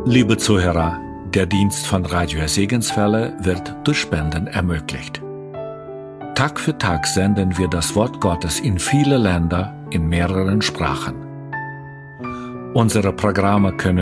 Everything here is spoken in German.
Liebe Zuhörer, der Dienst von Radio Segenswelle wird durch Spenden ermöglicht. Tag für Tag senden wir das Wort Gottes in viele Länder in mehreren Sprachen. Unsere Programme können